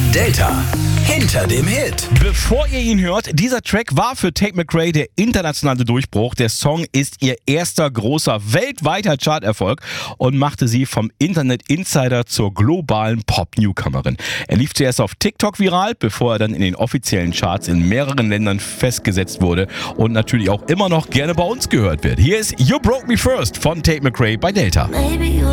Delta. Hinter dem Hit. Bevor ihr ihn hört, dieser Track war für Tate McRae der internationale Durchbruch. Der Song ist ihr erster großer weltweiter Charterfolg und machte sie vom Internet Insider zur globalen Pop-Newcomerin. Er lief zuerst auf TikTok viral, bevor er dann in den offiziellen Charts in mehreren Ländern festgesetzt wurde und natürlich auch immer noch gerne bei uns gehört wird. Hier ist You Broke Me First von Tate McRae bei Delta.